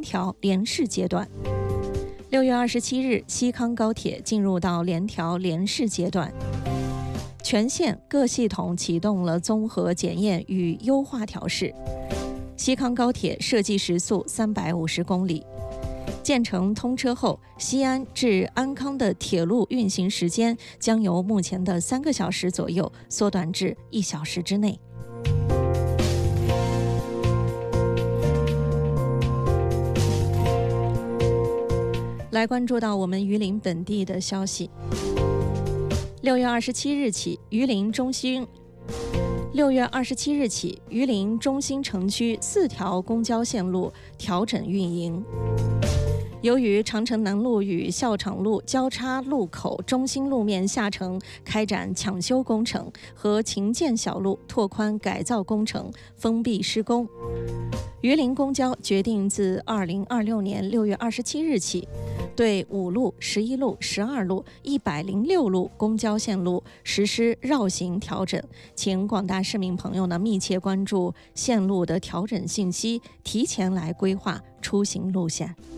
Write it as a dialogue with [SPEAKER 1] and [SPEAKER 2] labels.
[SPEAKER 1] 调联试阶段。6月27日，西康高铁进入到联调联试阶段，全线各系统启动了综合检验与优化调试。西康高铁设计时速350公里。建成通车后，西安至安康的铁路运行时间将由目前的3个小时左右缩短至1小时之内。来关注到我们榆林本地的消息。6月27日起，榆林中心城区4条公交线路调整运营。由于长城南路与校场路交叉路口中心路面下层开展抢修工程和秦涧小路拓宽改造工程封闭施工，榆林公交决定自2026年6月27日起，对5路、11路、12路、106路公交线路实施绕行调整，请广大市民朋友呢密切关注线路的调整信息，提前来规划出行路线。